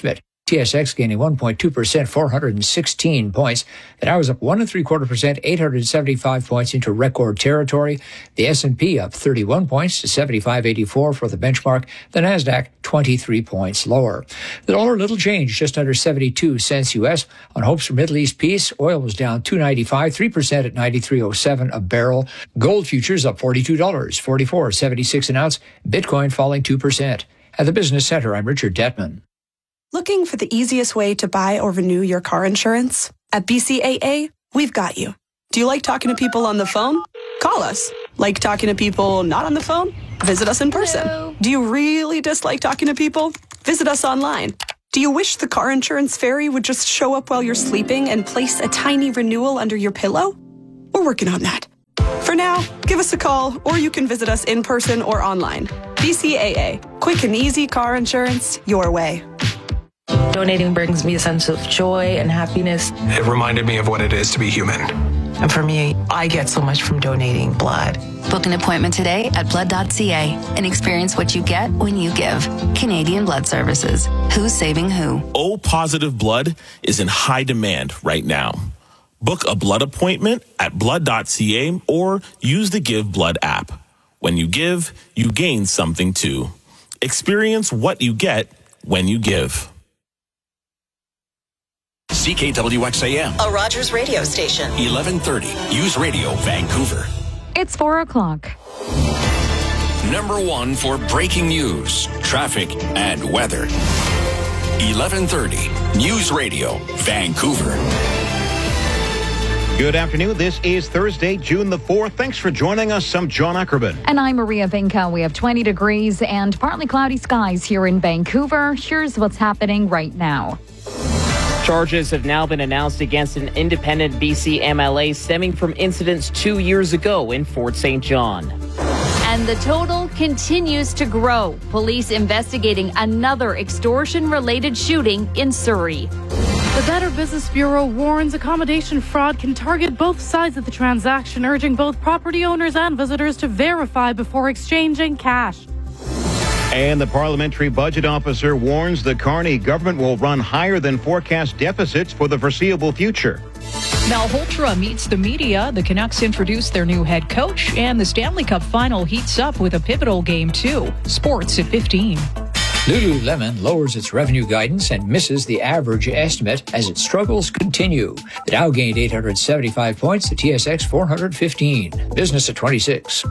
T S X gaining one point two percent, four hundred sixteen points. The Dow was up one and three quarter percent, eight hundred seventy-five points into record territory. The S and P up thirty-one points to seventy-five eighty-four for the benchmark. The Nasdaq twenty-three points lower. The dollar little change, just under seventy-two cents U S on hopes for Middle East peace. Oil was down two ninety-five, three percent at ninety-three oh seven a barrel. Gold futures up forty-two dollars, forty-four seventy-six an ounce. Bitcoin falling two percent. At the Business Center, I'm Richard Detman. Looking for the easiest way to buy or renew your car insurance? At B C A A, we've got you. Do you like talking to people on the phone? Call us. Like talking to people not on the phone? Visit us in person. Hello. Do you really dislike talking to people? Visit us online. Do you wish the car insurance fairy would just show up while you're sleeping and place a tiny renewal under your pillow? We're working on that. For now, give us a call, or you can visit us in person or online. B C A A. Quick and easy car insurance your way. Donating brings me a sense of joy and happiness. It reminded me of what it is to be human. And for me, I get so much from donating blood. Book an appointment today at blood dot c a and experience what you get when you give. Canadian Blood Services. Who's saving who? O positive blood is in high demand right now. Book a blood appointment at blood dot c a or use the Give Blood app. When you give, you gain something too. Experience what you get when you give. C K W X A M. A Rogers radio station. eleven thirty. News Radio, Vancouver. It's four o'clock. Number one for breaking news, traffic, and weather. eleven thirty. News Radio, Vancouver. Good afternoon. This is Thursday, June the fourth. Thanks for joining us. I'm John Ackerman. And I'm Maria Vinca. We have twenty degrees and partly cloudy skies here in Vancouver. Here's what's happening right now. Charges have now been announced against an independent B C M L A stemming from incidents two years ago in Fort Saint John. And the total continues to grow. Police investigating another extortion-related shooting in Surrey. The Better Business Bureau warns accommodation fraud can target both sides of the transaction, urging both property owners and visitors to verify before exchanging cash. And the parliamentary budget officer warns the Carney government will run higher than forecast deficits for the foreseeable future. Malhotra meets the media. The Canucks introduce their new head coach, and the Stanley Cup final heats up with a pivotal game too. Sports at fifteen. Lululemon lowers its revenue guidance and misses the average estimate as its struggles continue. The Dow gained eight hundred seventy-five points, the T S X four hundred fifteen. Business at twenty-six.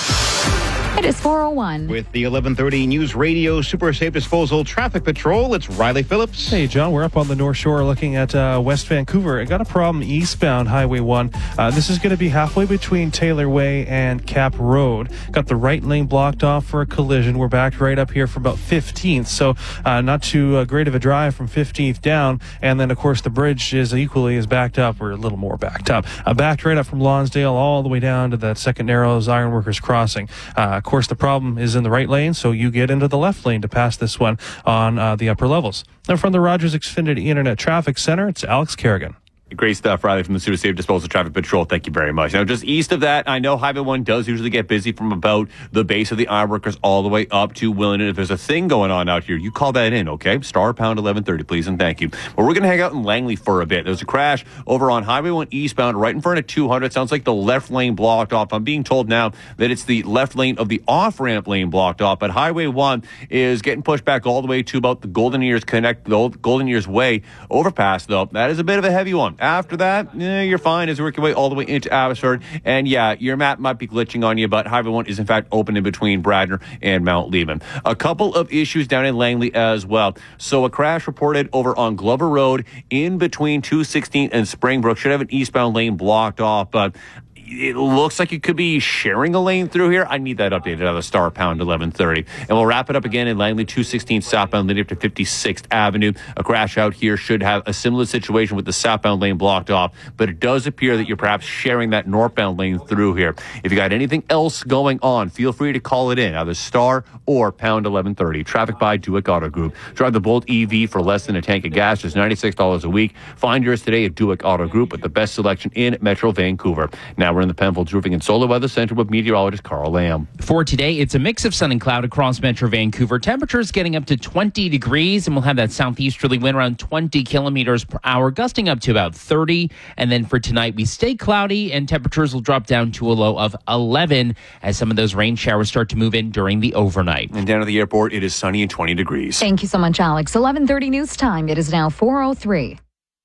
It is four oh one. With the eleven thirty News Radio Super Safe Disposal Traffic Patrol, it's Riley Phillips. Hey, John, we're up on the North Shore looking at uh, West Vancouver. I got a problem eastbound Highway one. Uh, this is going to be halfway between Taylor Way and Cap Road. Got the right lane blocked off for a collision. We're backed right up here from about fifteenth, so uh, not too uh, great of a drive from fifteenth down. And then, of course, the bridge is equally as backed up, or a little more backed up. Uh, backed right up from Lonsdale all the way down to that Second Narrows Ironworkers Crossing. Uh, Of course, the problem is in the right lane, so you get into the left lane to pass this one on uh, the upper levels. Now, from the Rogers Xfinity Internet Traffic Center, it's Alex Kerrigan. Great stuff, Riley, from the Super Safe Disposal Traffic Patrol. Thank you very much. Now, just east of that, I know Highway one does usually get busy from about the base of the Ironworkers all the way up to Willingdon. If there's a thing going on out here, you call that in, okay? Star pound eleven thirty, please, and thank you. But we're going to hang out in Langley for a bit. There's a crash over on Highway one eastbound right in front of two hundred. Sounds like the left lane blocked off. I'm being told now that it's the left lane of the off-ramp lane blocked off, but Highway one is getting pushed back all the way to about the Golden Ears Connect, the old Golden Ears Way overpass, though. That is a bit of a heavy one. After that, yeah, you're fine as you work your way all the way into Abbotsford. And yeah, your map might be glitching on you, but Highway one is in fact open in between Bradner and Mount Leben. A couple of issues down in Langley as well. So a crash reported over on Glover Road in between two sixteen and Springbrook. Should have an eastbound lane blocked off, but it looks like you could be sharing a lane through here. I need that updated out of Star Pound eleven thirty. And we'll wrap it up again in Langley, two sixteen southbound leading up to fifty-sixth Avenue. A crash out here should have a similar situation with the southbound lane blocked off, but it does appear that you're perhaps sharing that northbound lane through here. If you got anything else going on, feel free to call it in, either Star or Pound eleven thirty. Traffic by Duick Auto Group. Drive the Bolt E V for less than a tank of gas, just ninety-six dollars a week. Find yours today at Duick Auto Group with the best selection in Metro Vancouver. Now Now we're in the Penfolds Roofing and Solar Weather Center with meteorologist Carl Lamb. For today, it's a mix of sun and cloud across Metro Vancouver. Temperatures getting up to twenty degrees, and we'll have that southeasterly wind around twenty kilometers per hour, gusting up to about thirty. And then for tonight, we stay cloudy, and temperatures will drop down to a low of eleven as some of those rain showers start to move in during the overnight. And down at the airport, it is sunny and twenty degrees. Thank you so much, Alex. eleven thirty news time. It is now four oh three.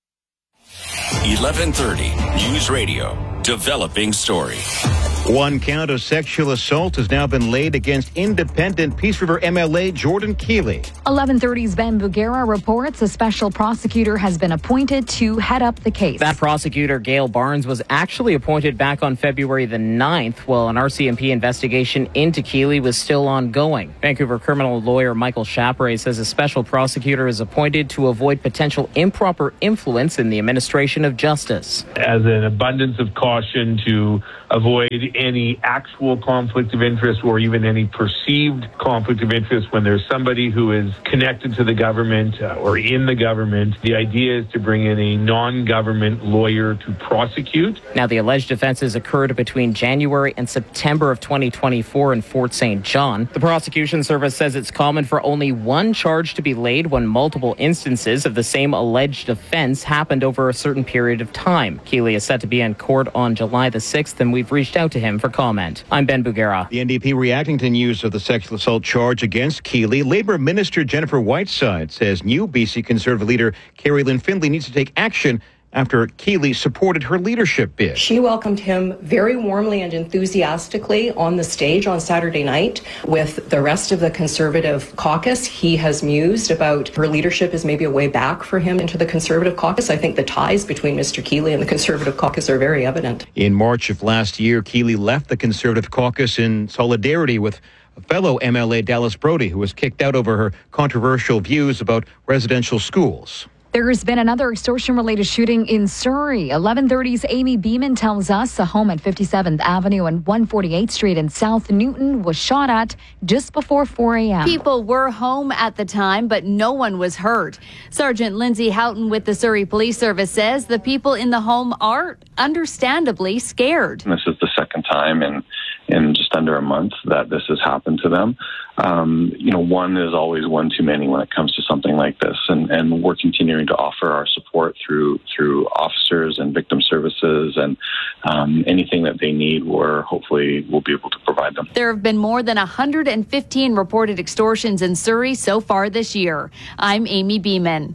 eleven thirty News Radio. Developing story. One count of sexual assault has now been laid against independent Peace River M L A Jordan Keeley. eleven thirty's Ben Bugera reports a special prosecutor has been appointed to head up the case. That prosecutor, Gail Barnes, was actually appointed back on February the ninth, while an R C M P investigation into Keeley was still ongoing. Vancouver criminal lawyer Michael Chaperay says a special prosecutor is appointed to avoid potential improper influence in the administration of justice. As an abundance of caution to avoid any actual conflict of interest or even any perceived conflict of interest when there's somebody who is connected to the government uh, or in the government. The idea is to bring in a non-government lawyer to prosecute. Now, the alleged offenses occurred between January and September of twenty twenty-four in Fort Saint John. The prosecution service says it's common for only one charge to be laid when multiple instances of the same alleged offense happened over a certain period of time. Keeley is set to be in court on July the sixth, and we've reached out to him for comment. I'm Ben Bugera. The N D P reacting to news of the sexual assault charge against Keeley. Labour Minister Jennifer Whiteside says new B C Conservative leader Carrie Lynn Findlay needs to take action after Keeley supported her leadership bid. She welcomed him very warmly and enthusiastically on the stage on Saturday night with the rest of the Conservative caucus. He has mused about her leadership as maybe a way back for him into the Conservative caucus. I think the ties between Mister Keeley and the Conservative caucus are very evident. In March of last year, Keeley left the Conservative caucus in solidarity with fellow M L A Dallas Brody, who was kicked out over her controversial views about residential schools. There has been another extortion-related shooting in Surrey. eleven thirty's Amy Beeman tells us a home at fifty-seventh Avenue and one forty-eighth Street in South Newton was shot at just before four a.m. People were home at the time, but no one was hurt. Sergeant Lindsay Houghton with the Surrey Police Service says the people in the home are understandably scared. This is the second time in, in just under a month that this has happened to them. Um, you know, one is always one too many when it comes to something like this, and, and we're continuing to offer our support through through officers and victim services, and um, anything that they need, we're hopefully we'll be able to provide them. There have been more than one hundred fifteen reported extortions in Surrey so far this year. I'm Amy Beeman.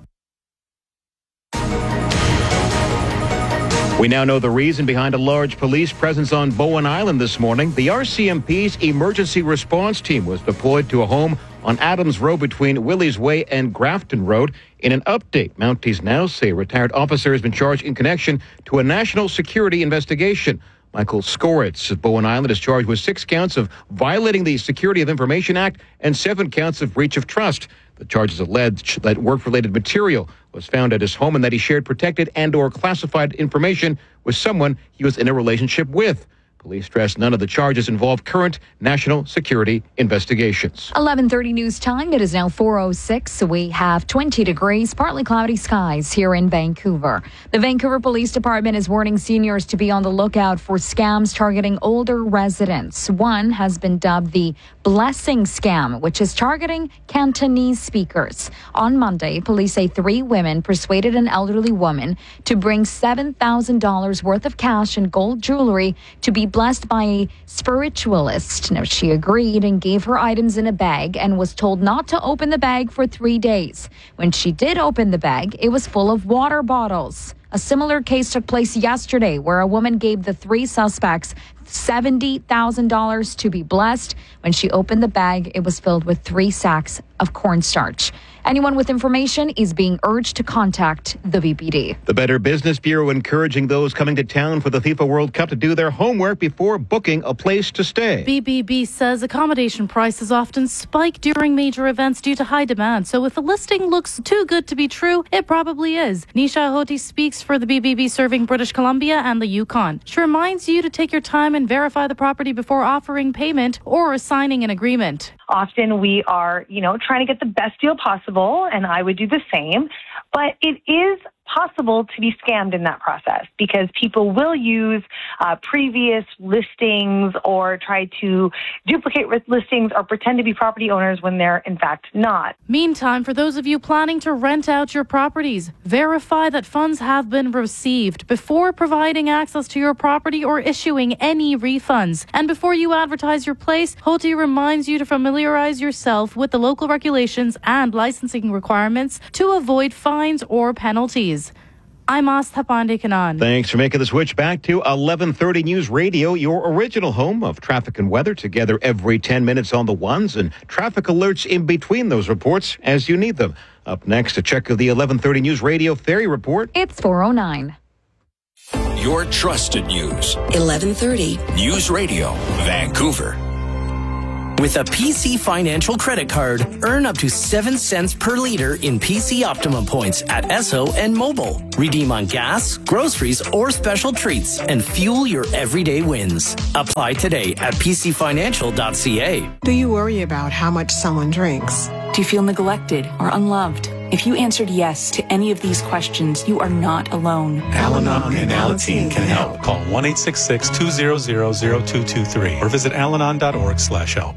We now know the reason behind a large police presence on Bowen Island this morning. The R C M P's emergency response team was deployed to a home on Adams Road between Willie's Way and Grafton Road. In an update, Mounties now say a retired officer has been charged in connection to a national security investigation. Michael Skoritz at Bowen Island is charged with six counts of violating the Security of Information Act and seven counts of breach of trust. The charges allege that work-related material was found at his home and that he shared protected and or classified information with someone he was in a relationship with. Police stress none of the charges involve current national security investigations. eleven thirty news time. It is now four oh six. We have twenty degrees, partly cloudy skies here in Vancouver. The Vancouver Police Department is warning seniors to be on the lookout for scams targeting older residents. One has been dubbed the Blessing Scam, which is targeting Cantonese speakers. On Monday, police say three women persuaded an elderly woman to bring seven thousand dollars worth of cash and gold jewelry to be blessed by a spiritualist. Now, she agreed and gave her items in a bag and was told not to open the bag for three days. When she did open the bag, it was full of water bottles. A similar case took place yesterday where a woman gave the three suspects seventy thousand dollars to be blessed. When she opened the bag, it was filled with three sacks of cornstarch. Anyone with information is being urged to contact the V P D. The Better Business Bureau encouraging those coming to town for the FIFA World Cup to do their homework before booking a place to stay. B B B says accommodation prices often spike during major events due to high demand. So if a listing looks too good to be true, it probably is. Nisha Hoti speaks for the B B B serving British Columbia and the Yukon. She reminds you to take your time and verify the property before offering payment or signing an agreement. Often we are, you know, trying to get the best deal possible, and I would do the same. But it is possible to be scammed in that process because people will use uh, previous listings or try to duplicate listings or pretend to be property owners when they're in fact not. Meantime, for those of you planning to rent out your properties, verify that funds have been received before providing access to your property or issuing any refunds. And before you advertise your place, H O T I reminds you to familiarize yourself with the local regulations and licensing requirements to avoid fines or penalties. I'm Astha Pandekanan. Thanks for making the switch back to eleven thirty News Radio, your original home of traffic and weather, together every ten minutes on the ones and traffic alerts in between those reports as you need them. Up next, a check of the eleven thirty News Radio Ferry Report. It's four oh nine. Your trusted news. eleven thirty News Radio, Vancouver. With a P C Financial credit card, earn up to seven cents per liter in P C Optimum points at Esso and Mobile. Redeem on gas, groceries, or special treats and fuel your everyday wins. Apply today at p c financial dot c a. Do you worry about how much someone drinks? Do you feel neglected or unloved? If you answered yes to any of these questions, you are not alone. Al-Anon and Alateen can help. Call one eight six six, two zero zero, zero two two three or visit alanon dot org slash help.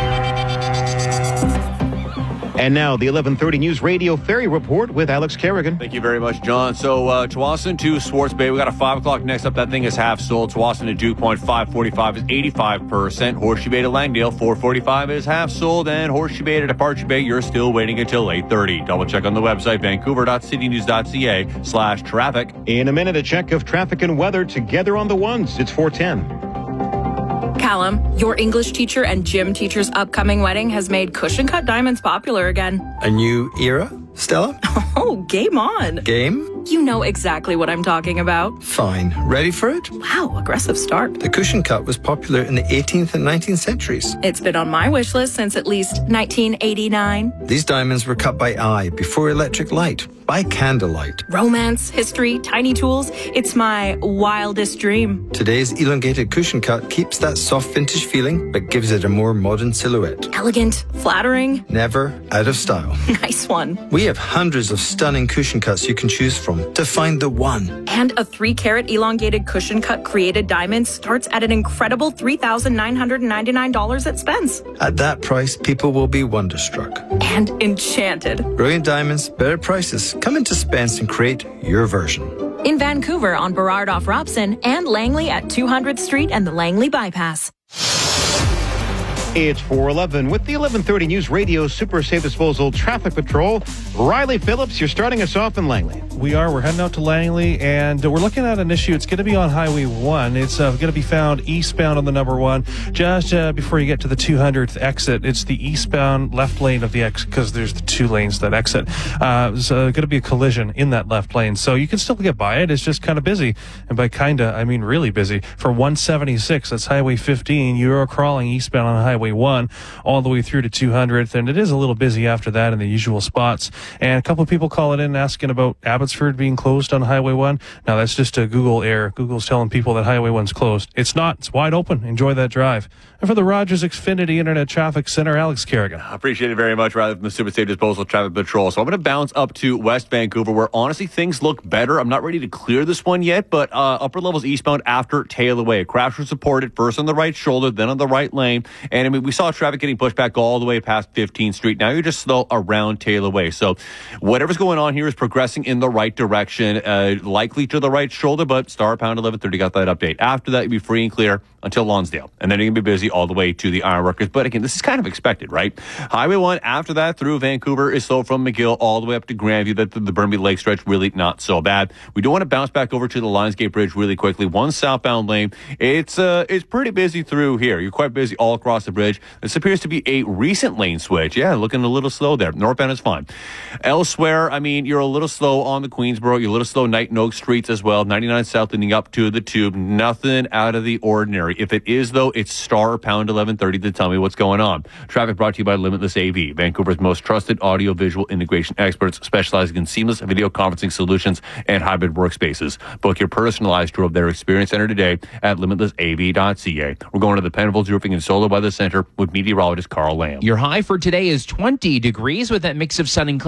And now, the eleven thirty News Radio Ferry Report with Alex Kerrigan. Thank you very much, John. So, uh, Tsawwassen to Swartz Bay. We got a five o'clock next up. That thing is half sold. Tsawwassen to Dew Point, five forty-five is eighty-five percent. Horseshoe Bay to Langdale, four forty-five is half sold. And Horseshoe Bay to Departure Bay, you're still waiting until eight thirty. Double check on the website, vancouver dot city news dot c a slash traffic. In a minute, a check of traffic and weather together on the ones. It's four ten. Callum, your English teacher and gym teacher's upcoming wedding has made cushion cut diamonds popular again. A new era, Stella? Oh, game on. Game? You know exactly what I'm talking about. Fine. Ready for it? Wow, aggressive start. The cushion cut was popular in the eighteenth and nineteenth centuries. It's been on my wish list since at least nineteen eighty-nine. These diamonds were cut by eye before electric light, by candlelight. Romance, history, tiny tools. It's my wildest dream. Today's elongated cushion cut keeps that soft vintage feeling, but gives it a more modern silhouette. Elegant, flattering. Never out of style. Nice one. We have hundreds of stunning cushion cuts you can choose from to find the one. And a three carat elongated cushion cut created diamond starts at an incredible three thousand nine hundred ninety-nine dollars at Spence. At that price, people will be wonderstruck. And enchanted. Brilliant diamonds, better prices. Come into Spence and create your version. In Vancouver on Burrard off Robson and Langley at two hundredth Street and the Langley Bypass. It's four eleven with the eleven thirty News Radio Super Safe Disposal Traffic Patrol. Riley Phillips, you're starting us off in Langley. We are. We're heading out to Langley, and we're looking at an issue. It's going to be on Highway one. It's uh, going to be found eastbound on the number one, just uh, before you get to the two hundredth exit. It's the eastbound left lane of the exit, because there's the two lanes that exit. Uh, there's uh, going to be a collision in that left lane, so you can still get by it. It's just kind of busy, and by kind of, I mean really busy. For one seventy-six, that's Highway fifteen, you're crawling eastbound on Highway one all the way through to two hundredth, and it is a little busy after that in the usual spots. And a couple of people calling in asking about Abbotsford being closed on Highway one. Now that's just a Google error. Google's telling people that Highway one's closed. It's not. It's wide open. Enjoy that drive. And for the Rogers Xfinity Internet Traffic Center, Alex Kerrigan. I appreciate it very much, Riley, from the Super Safe Disposal Traffic Patrol. So I'm going to bounce up to West Vancouver, where honestly things look better. I'm not ready to clear this one yet, but uh, upper levels eastbound after Tailaway. A crash was reported first on the right shoulder, then on the right lane. And I mean, we saw traffic getting pushed back all the way past fifteenth Street. Now you're just slow around Tailaway. So whatever's going on here is progressing in the right direction, uh, likely to the right shoulder, but star pound eleven thirty got that update. After that, you'll be free and clear until Lonsdale. And then you're going to be busy all the way to the Ironworkers. But again, this is kind of expected, right? Highway one, after that, through Vancouver, is slow from McGill all the way up to Grandview. The, the Burnaby Lake stretch, really not so bad. We do want to bounce back over to the Lionsgate Bridge really quickly. One southbound lane. It's uh, it's pretty busy through here. You're quite busy all across the bridge. This appears to be a recent lane switch. Yeah, looking a little slow there. Northbound is fine. Elsewhere, I mean, you're a little slow on the Queensboro. You're a little slow Knight and Oak Streets as well. ninety-nine South leading up to the Tube. Nothing out of the ordinary. If it is, though, it's star pound eleven thirty to tell me what's going on. Traffic brought to you by Limitless A V, Vancouver's most trusted audio-visual integration experts, specializing in seamless video conferencing solutions and hybrid workspaces. Book your personalized tour of their experience center today at limitless a v dot c a. We're going to the Penfolds Roofing and Solar Weather Center with meteorologist Carl Lamb. Your high for today is twenty degrees with that mix of sun and clouds.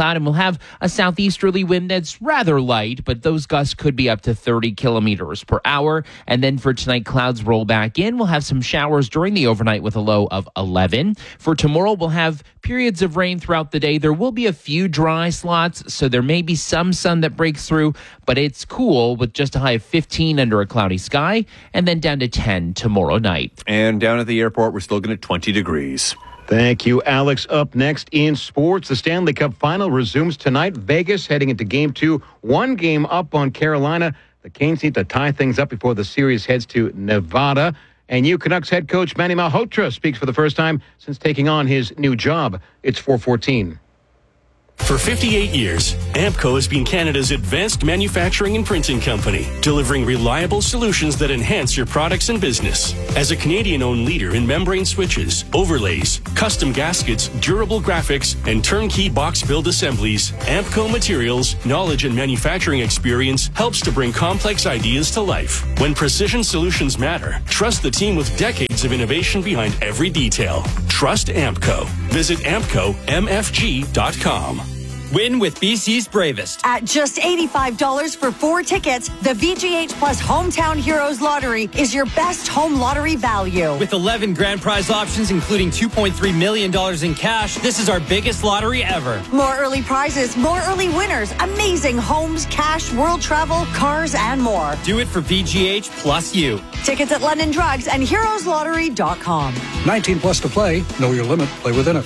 cloud, and we'll have a southeasterly wind that's rather light, but those gusts could be up to thirty kilometers per hour. And then for tonight, clouds roll back in. We'll have some showers during the overnight with a low of eleven. For tomorrow, we'll have periods of rain throughout the day. There will be a few dry slots, so there may be some sun that breaks through, but it's cool with just a high of fifteen under a cloudy sky, and then down to ten tomorrow night. And down at the airport, we're still going to twenty degrees. Thank you, Alex. Up next in sports, the Stanley Cup final resumes tonight. Vegas heading into game two, one game up on Carolina. The Canes need to tie things up before the series heads to Nevada. And you Canucks head coach Manny Malhotra speaks for the first time since taking on his new job. It's four fourteen. For fifty-eight years, Ampco has been Canada's advanced manufacturing and printing company, delivering reliable solutions that enhance your products and business. As a Canadian-owned leader in membrane switches, overlays, custom gaskets, durable graphics, and turnkey box build assemblies, Ampco Materials' knowledge and manufacturing experience helps to bring complex ideas to life. When precision solutions matter, trust the team with decades of innovation behind every detail. Trust Ampco. Visit ampco m f g dot com. Win with B C's Bravest. At just eighty-five dollars for four tickets, the V G H Plus Hometown Heroes Lottery is your best home lottery value. With eleven grand prize options, including two point three million dollars in cash, this is our biggest lottery ever. More early prizes, more early winners, amazing homes, cash, world travel, cars, and more. Do it for V G H plus you. Tickets at London Drugs and heroes lottery dot com. nineteen plus to play. Know your limit. Play within it.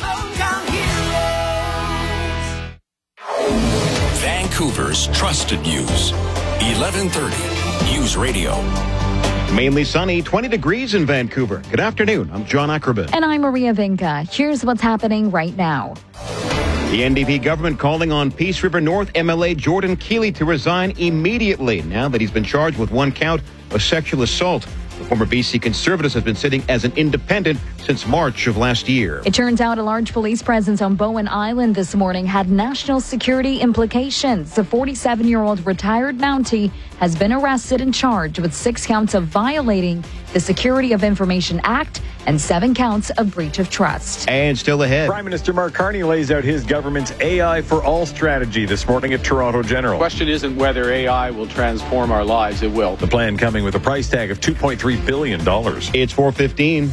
Vancouver's trusted news. eleven thirty News Radio. Mainly sunny, twenty degrees in Vancouver. Good afternoon. I'm John Ackerman. And I'm Maria Vinca. Here's what's happening right now. The N D P government calling on Peace River North M L A Jordan Keeley to resign immediately now that he's been charged with one count of sexual assault. The former B C Conservative has been sitting as an independent since March of last year. It turns out a large police presence on Bowen Island this morning had national security implications. The forty-seven-year-old retired Mountie has been arrested and charged with six counts of violating the Security of Information Act and seven counts of breach of trust. And still ahead, Prime Minister Mark Carney lays out his government's A I for All strategy this morning at Toronto General. The question isn't whether A I will transform our lives. It will. The plan coming with a price tag of two point three billion dollars. It's four fifteen.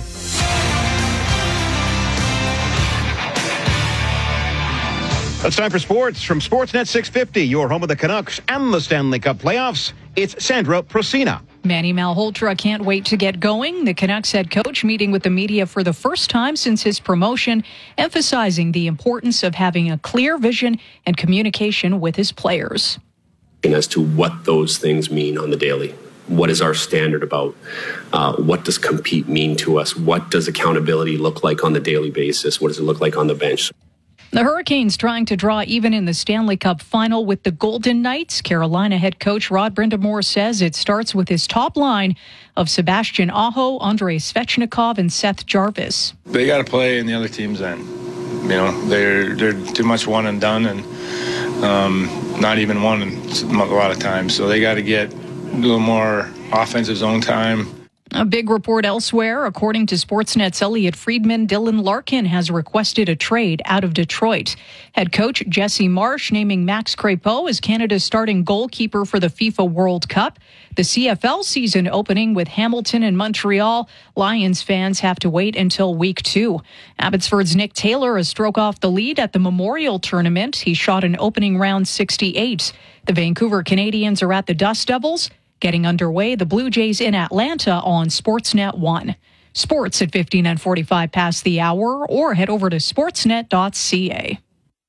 It's time for sports from Sportsnet six fifty, your home of the Canucks and the Stanley Cup playoffs. It's Sandra Procina. Manny Malhotra can't wait to get going. The Canucks head coach meeting with the media for the first time since his promotion, emphasizing the importance of having a clear vision and communication with his players. As to what those things mean on the daily. What is our standard about? Uh, what does compete mean to us? What does accountability look like on the daily basis? What does it look like on the bench? The Hurricanes trying to draw even in the Stanley Cup final with the Golden Knights. Carolina head coach Rod Brind'Amour says it starts with his top line of Sebastian Aho, Andrei Svechnikov, and Seth Jarvis. They got to play in the other team's end. You know, they're they're too much one and done, and um, not even one a lot of times. So they got to get a little more offensive zone time. A big report elsewhere. According to Sportsnet's Elliot Friedman, Dylan Larkin has requested a trade out of Detroit. Head coach Jesse Marsh naming Max Crepeau as Canada's starting goalkeeper for the FIFA World Cup. The C F L season opening with Hamilton and Montreal. Lions fans have to wait until week two. Abbotsford's Nick Taylor has stroke off the lead at the Memorial Tournament. He shot an opening round sixty-eight. The Vancouver Canadians are at the Dust Devils. Getting underway, the Blue Jays in Atlanta on Sportsnet one. Sports at fifteen and forty-five past the hour, or head over to sportsnet dot c a.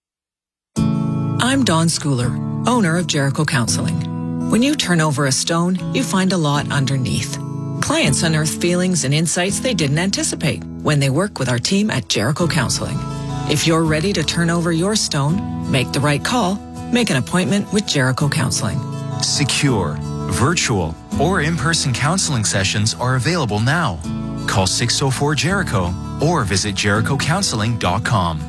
I'm Dawn Schooler, owner of Jericho Counseling. When you turn over a stone, you find a lot underneath. Clients unearth feelings and insights they didn't anticipate when they work with our team at Jericho Counseling. If you're ready to turn over your stone, make the right call, make an appointment with Jericho Counseling. Secure, virtual, or in-person counseling sessions are available now. Call six oh four Jericho or visit jericho counseling dot com.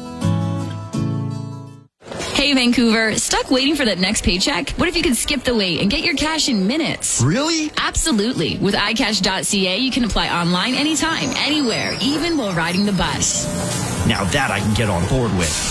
Hey, Vancouver, stuck waiting for that next paycheck? What if you could skip the wait and get your cash in minutes? Really? Absolutely. With i cash dot c a, you can apply online anytime, anywhere, even while riding the bus. Now that I can get on board with.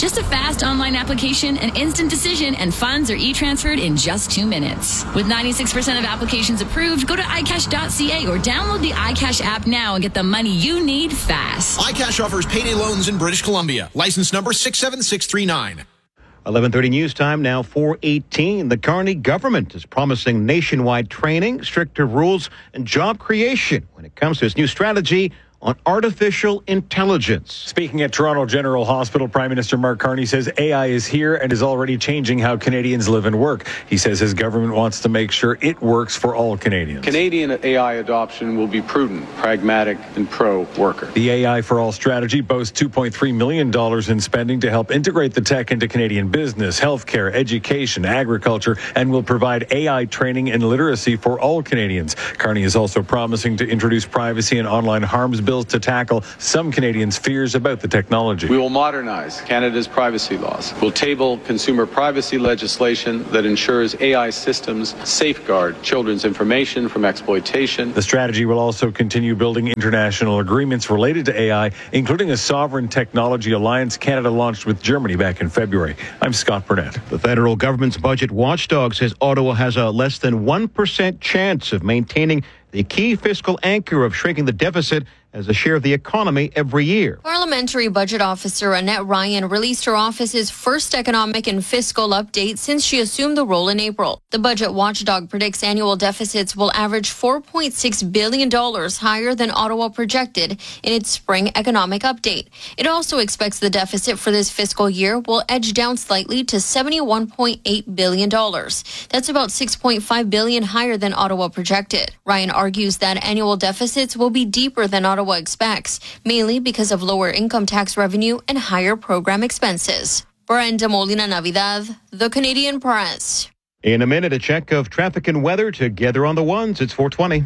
Just a fast online application, an instant decision, and funds are e-transferred in just two minutes. With ninety-six percent of applications approved, go to i cash dot c a or download the iCash app now and get the money you need fast. iCash offers payday loans in British Columbia. License number six seven six three nine. eleven thirty news time now, four eighteen. The Carney government is promising nationwide training, stricter rules, and job creation when it comes to its new strategy on artificial intelligence. Speaking at Toronto General Hospital, Prime Minister Mark Carney says A I is here and is already changing how Canadians live and work. He says his government wants to make sure it works for all Canadians. Canadian A I adoption will be prudent, pragmatic, and pro-worker. The A I for All strategy boasts two point three million dollars in spending to help integrate the tech into Canadian business, healthcare, education, agriculture, and will provide A I training and literacy for all Canadians. Carney is also promising to introduce privacy and online harms bills to tackle some Canadians' fears about the technology. We will modernize Canada's privacy laws. We'll table consumer privacy legislation that ensures A I systems safeguard children's information from exploitation. The strategy will also continue building international agreements related to A I, including a sovereign technology alliance Canada launched with Germany back in February. I'm Scott Burnett. The federal government's budget watchdog says Ottawa has a less than one percent chance of maintaining the key fiscal anchor of shrinking the deficit as a share of the economy every year. Parliamentary Budget Officer Annette Ryan released her office's first economic and fiscal update since she assumed the role in April. The budget watchdog predicts annual deficits will average four point six billion dollars higher than Ottawa projected in its spring economic update. It also expects the deficit for this fiscal year will edge down slightly to seventy-one point eight billion dollars. That's about six point five billion dollars higher than Ottawa projected. Ryan argues that annual deficits will be deeper than Ottawa expects, mainly because of lower income tax revenue and higher program expenses. Brenda Molina Navidad, The Canadian Press. In a minute, a check of traffic and weather together on the ones. It's four twenty.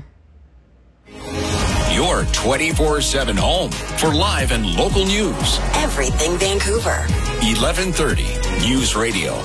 Your twenty-four seven home for live and local news. Everything Vancouver. eleven thirty News Radio.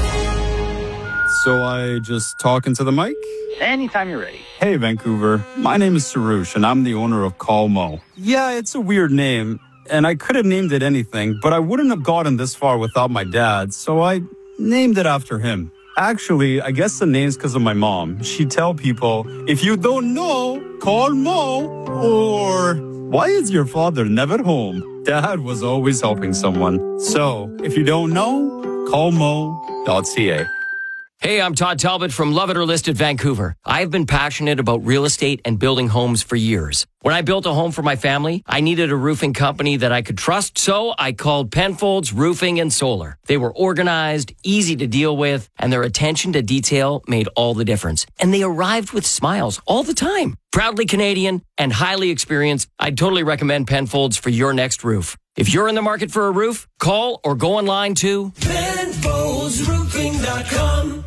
So I just talk into the mic? Anytime you're ready. Hey, Vancouver. My name is Sarush, and I'm the owner of Call Mo. Yeah, it's a weird name, and I could have named it anything, but I wouldn't have gotten this far without my dad, so I named it after him. Actually, I guess the name's because of my mom. She'd tell people, if you don't know, call Mo, or why is your father never home? Dad was always helping someone. So, if you don't know, call mo dot c a. Hey, I'm Todd Talbot from Love It or List It Vancouver. I've been passionate about real estate and building homes for years. When I built a home for my family, I needed a roofing company that I could trust, so I called Penfolds Roofing and Solar. They were organized, easy to deal with, and their attention to detail made all the difference. And they arrived with smiles all the time. Proudly Canadian and highly experienced, I'd totally recommend Penfolds for your next roof. If you're in the market for a roof, call or go online to Penfolds Roofing dot com.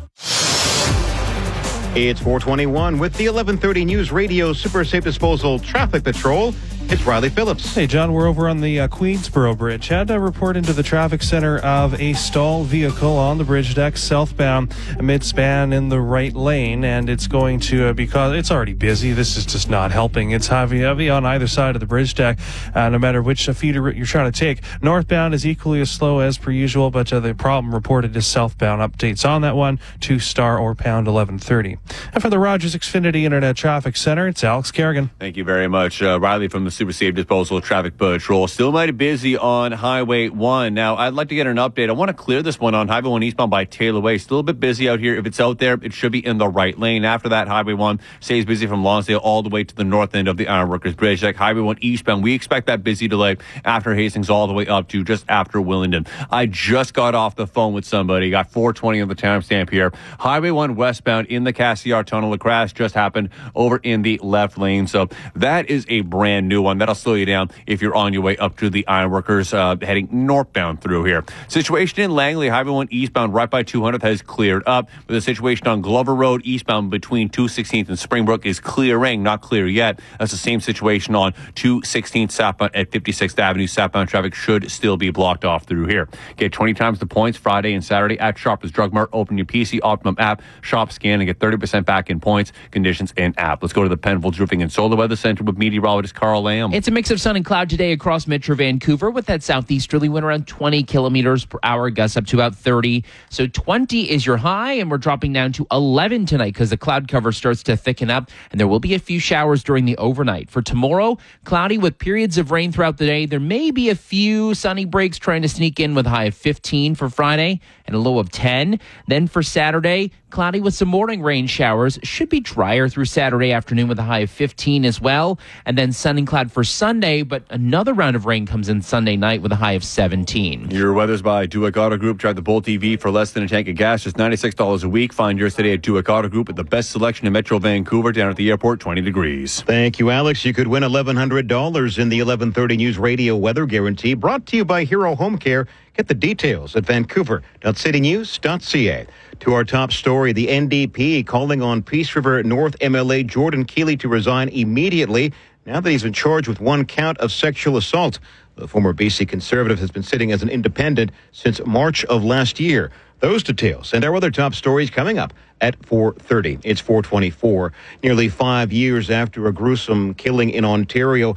It's four twenty-one with the eleven thirty News Radio Super Safe Disposal Traffic Patrol. It's Riley Phillips. Hey, John, we're over on the uh, Queensboro Bridge. Had a report into the traffic center of a stalled vehicle on the bridge deck southbound mid-span in the right lane, and it's going to, uh, because it's already busy, this is just not helping. It's heavy, heavy on either side of the bridge deck, uh, no matter which feeder you're trying to take. Northbound is equally as slow as per usual, but uh, the problem reported is southbound. Updates on that one to star or pound eleven thirty. And for the Rogers Xfinity Internet Traffic Center, it's Alex Kerrigan. Thank you very much, uh, Riley from the Super Safe Disposal Traffic Patrol. Still mighty busy on Highway one. Now, I'd like to get an update. I want to clear this one on Highway one eastbound by Taylor Way. Still a bit busy out here. If it's out there, it should be in the right lane. After that, Highway one stays busy from Lonsdale all the way to the north end of the Ironworkers Bridge. Like Highway one eastbound, we expect that busy delay after Hastings all the way up to just after Willingdon. I just got off the phone with somebody. Got four twenty on the timestamp here. Highway one westbound in the Cassiar Tunnel. A crash just happened over in the left lane. So that is a brand new one. That'll slow you down if you're on your way up to the Ironworkers uh, heading northbound through here. Situation in Langley, Highway one eastbound right by two hundredth has cleared up. But the situation on Glover Road eastbound between two sixteenth and Springbrook is clearing, not clear yet. That's the same situation on two sixteenth southbound at fifty-sixth Avenue. Southbound traffic should still be blocked off through here. Get twenty times the points Friday and Saturday at Shoppers Drug Mart. Open your P C Optimum app, shop, scan, and get thirty percent back in points. Conditions in app. Let's go to the Penfolds Roofing and Solar Weather Center with meteorologist Carl Lang. am. It's a mix of sun and cloud today across Metro Vancouver with that southeasterly wind around twenty kilometers per hour, gusts up to about thirty. So twenty is your high, and we're dropping down to eleven tonight because the cloud cover starts to thicken up, and there will be a few showers during the overnight. For tomorrow, cloudy with periods of rain throughout the day. There may be a few sunny breaks trying to sneak in with a high of fifteen for Friday and a low of ten. Then for Saturday, cloudy with some morning rain showers. Should be drier through Saturday afternoon with a high of fifteen as well. And then sun and cloud for Sunday, but another round of rain comes in Sunday night with a high of seventeen. Your weather's by Dueck Auto Group. Drive the Bolt E V for less than a tank of gas, just ninety-six dollars a week. Find yours today at Dueck Auto Group with the best selection in Metro Vancouver. Down at the airport, twenty degrees. Thank you, Alex. You could win eleven hundred dollars in the eleven thirty News Radio Weather Guarantee, brought to you by Hero Home Care. Get the details at vancouver dot city news dot c a. To our top story, the N D P calling on Peace River North M L A Jordan Keeley to resign immediately now that he's been charged with one count of sexual assault. The former B C Conservative has been sitting as an independent since March of last year. Those details and our other top stories coming up at four thirty. It's four twenty-four. Nearly five years after a gruesome killing in Ontario,